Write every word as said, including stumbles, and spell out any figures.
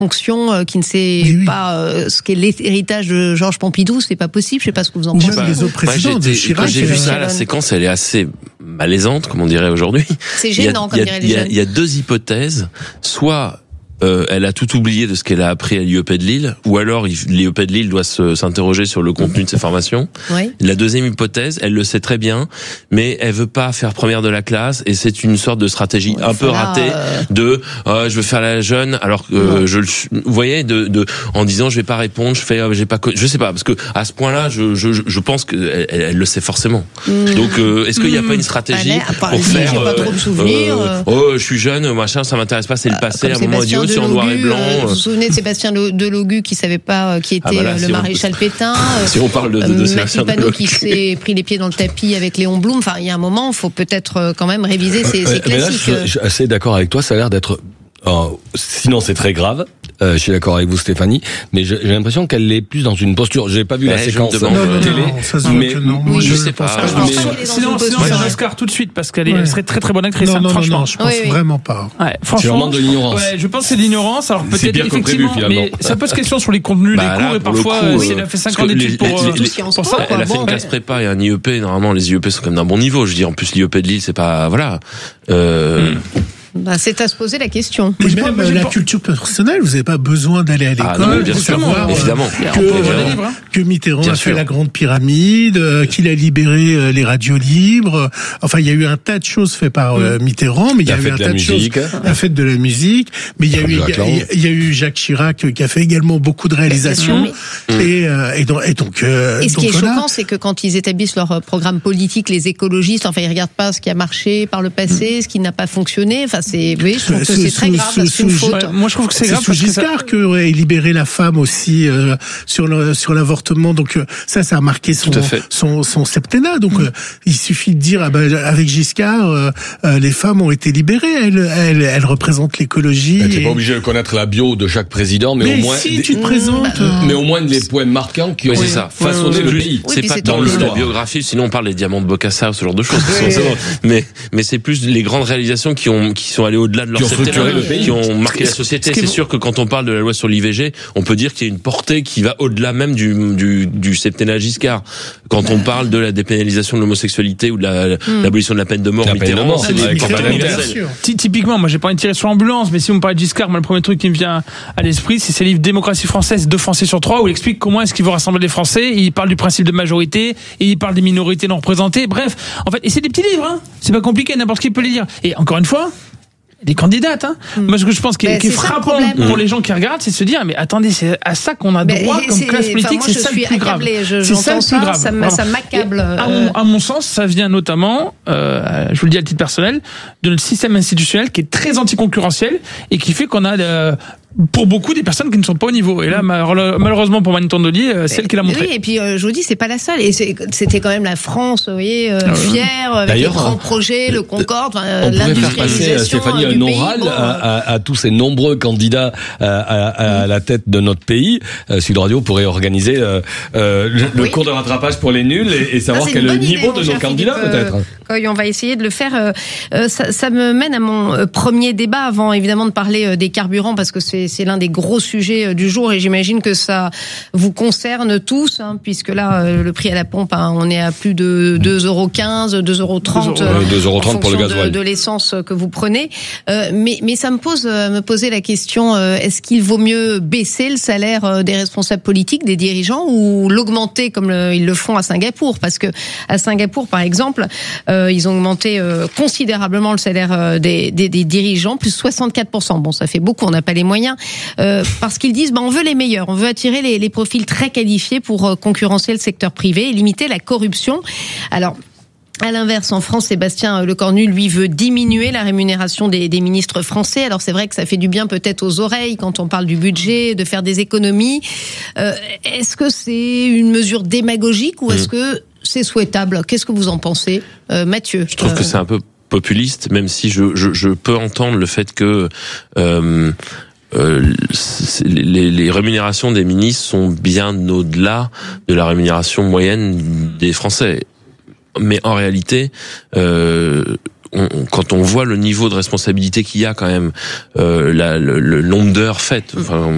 fonction, euh, qui ne sait oui. pas euh, ce qu'est l'héritage de Georges Pompidou, c'est pas possible. Je sais pas ce que vous en pensez. Même les autres présidents, de Chirac. Quand j'ai vu ça, la séquence, elle est assez malaisante, comme on dirait aujourd'hui. C'est gênant, comme diraient les jeunes. Il y a deux hypothèses. Soit Euh, elle a tout oublié de ce qu'elle a appris à l'I E P de Lille, ou alors l'I E P de Lille doit se, s'interroger sur le contenu de ses formations. Oui. La deuxième hypothèse, elle le sait très bien, mais elle veut pas faire première de la classe, et c'est une sorte de stratégie ouais, un peu là, ratée euh... de euh, je veux faire la jeune, alors que euh, je, vous voyez, de, de en disant je vais pas répondre, je fais euh, j'ai pas, je sais pas, parce que à ce point-là, je, je, je pense que elle, elle le sait forcément. Mmh. Donc euh, est-ce qu'il n'y a mmh. pas une stratégie Allez, pour dire, faire euh, pas trop de souvenirs, euh, oh je suis jeune, machin, ça m'intéresse pas, c'est le passé, à un moment idiot, c'est en noir et blanc. Vous vous souvenez de Sébastien Delogu qui savait pas qui était ah bah là, le si maréchal on... Pétain. Si on parle de, de, de Sébastien Delogu qui s'est pris les pieds dans le tapis avec Léon Blum. Enfin, il y a un moment, il faut peut-être quand même réviser ces, ces classiques. Là, je, je suis assez d'accord avec toi. Ça a l'air d'être. Oh, sinon, c'est très grave. Euh, je suis d'accord avec vous, Stéphanie, mais j'ai l'impression qu'elle est plus dans une posture. J'ai pas vu mais la séquence demande, non, non, télé, non, ça se voit mais que non. Oui, je sais pas. pas. Mais... Sinon, sinon c'est un Oscar tout de suite parce qu'elle ouais. elle serait très très bonne actrice. Non, hein, non, franchement. non, je pense oui, vraiment pas. Ouais, franchement, c'est vraiment de l'ignorance. Ouais, je pense que c'est de l'ignorance. Alors peut-être effectivement, prévu, mais ça pose question sur les contenus bah, des cours là, et parfois, coup, si elle a fait cinq ans d'études pour. Elle a fait une classe prépa et un I E P. Normalement, les I E P sont quand même d'un bon niveau. Je dis en plus l'I E P de Lille, c'est pas voilà. Bah, c'est à se poser la question. Mais même euh, la culture personnelle, vous n'avez pas besoin d'aller à l'école. Ah non, bien sûr, savoir, évidemment. Que, euh, que Mitterrand bien a sûr. fait la grande pyramide, euh, qu'il a libéré euh, les radios libres. Enfin, il y a eu un tas de choses faites par euh, Mitterrand, mais il y a eu un tas de choses. La fête de la musique. Mais il y a eu, il y a eu Jacques Chirac qui a fait également beaucoup de réalisations. Oui. Et, euh, et donc, et donc. Euh, et ce donc qui est voilà. choquant, c'est que quand ils établissent leur programme politique, les écologistes, enfin, ils regardent pas ce qui a marché par le passé, mmh. ce qui n'a pas fonctionné. Enfin, c'est, oui, je trouve que c'est très grave. Sous, c'est une faute. Ouais, moi, je trouve que c'est, c'est grave. C'est sous Giscard que ouais, libérer la femme aussi euh, sur le, sur l'avortement. Donc euh, ça, ça a marqué son son, son septennat. Donc mmh. euh, il suffit de dire, ah ben, avec Giscard, euh, euh, les femmes ont été libérées. Elles, elles, elles représentent l'écologie. Ben, t'es et... pas obligé de connaître la bio de chaque président, mais, mais au moins. si des... tu te présentes. Mmh. Mais au moins des points marquants qui ont oui, ça. façonné oui, le oui, pays. C'est oui, pas c'est dans le, le la biographie. Sinon, on parle des diamants de Bocassa ou ce genre de choses. Oui. mais mais c'est plus les grandes réalisations qui ont qui sont allées au-delà de leur septennat, qui ont marqué la société. C'est sûr que quand on parle de la loi sur l'I V G, on peut dire qu'il y a une portée qui va au-delà même du du, du septennat Giscard. Quand on parle de la dépénalisation de l'homosexualité ou de la, mm. l'abolition de la peine de mort, Mitterrand, c'est des campagnes universelles. Typiquement, moi j'ai pas envie de tirer sur l'ambulance, mais si vous me parlez de Giscard, moi le premier truc qui me vient à l'esprit, c'est ses livres Démocratie française, deux Français sur trois, où il explique comment est-ce qu'il veut rassembler les Français. Il parle du principe de majorité et il parle des minorités non représentées. Bref, en fait, et c'est des petits livres, hein. C'est pas compliqué, n'importe qui peut les lire. Et encore une fois, des candidates, hein. Mmh. Moi, ce que je pense qui est, qui est frappant pour les gens qui regardent, c'est de se dire, mais attendez, c'est à ça qu'on a droit mais comme classe politique, c'est ça le plus grave. Je, c'est ça le plus grave. Ça, ça m'accable. À mon, à mon sens, ça vient notamment, euh, je vous le dis à titre personnel, de notre système institutionnel qui est très anticoncurrentiel et qui fait qu'on a euh, pour beaucoup des personnes qui ne sont pas au niveau. Et là, malheureusement pour Manu Tondelier, c'est elle qui l'a montré. Oui, et puis euh, je vous dis, c'est pas la seule. Et c'était quand même la France, vous voyez, euh, ah, fière avec les grands projets, le Concorde, euh, l'industrialisation. Stéphanie, un oral bon, à, à, à tous ces nombreux candidats à, à, à la tête de notre pays. Euh, Sud Radio pourrait organiser euh, euh, le, oui. le cours de rattrapage pour les nuls et, et savoir ah, quel est le niveau idée, de nos candidats Philippe, peut-être. Euh, on va essayer de le faire. Euh, ça, ça me mène à mon premier débat avant évidemment de parler des carburants parce que c'est c'est l'un des gros sujets du jour et j'imagine que ça vous concerne tous, hein, puisque là, le prix à la pompe, hein, on est à plus de deux euros quinze, deux euros trente, deux euros trente pour le gasoil. De, de l'essence que vous prenez. Euh, mais, mais ça me pose, me poser la question, euh, est-ce qu'il vaut mieux baisser le salaire des responsables politiques, des dirigeants, ou l'augmenter comme le, ils le font à Singapour? Parce que à Singapour, par exemple, euh, ils ont augmenté euh, considérablement le salaire des, des, des dirigeants, plus soixante-quatre pour cent. Bon, ça fait beaucoup, on n'a pas les moyens. Euh, parce qu'ils disent, bah, on veut les meilleurs, on veut attirer les, les profils très qualifiés pour euh, concurrencer le secteur privé et limiter la corruption. Alors, à l'inverse, en France, Sébastien Lecornu, lui, veut diminuer la rémunération des, des ministres français. Alors c'est vrai que ça fait du bien peut-être aux oreilles quand on parle du budget, de faire des économies. Euh, est-ce que c'est une mesure démagogique ou est-ce que c'est souhaitable? Qu'est-ce que vous en pensez, euh, Mathieu? Je trouve euh... que c'est un peu populiste, même si je, je, je peux entendre le fait que... Euh, Euh, les, les rémunérations des ministres sont bien au-delà de la rémunération moyenne des Français. Mais en réalité, euh, on, quand on voit le niveau de responsabilité qu'il y a quand même, euh, la, le, le nombre d'heures faites, enfin,